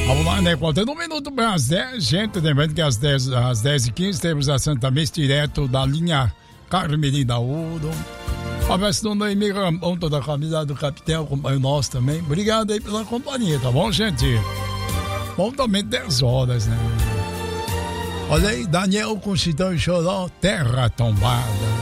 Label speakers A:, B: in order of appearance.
A: Vamos lá, né? Faltando um minuto para as 10, gente. Lembrando que às 10h15 temos a Santa Missa direto da linha Carmeli da Ouro. Abraçando aí, Mirambão, toda a família do Capitel, companheiro nosso também. Obrigado aí pela companhia, tá bom, gente? Bom, também 10 horas, né? Olha aí, Daniel com Chitão e Choró, Terra Tombada.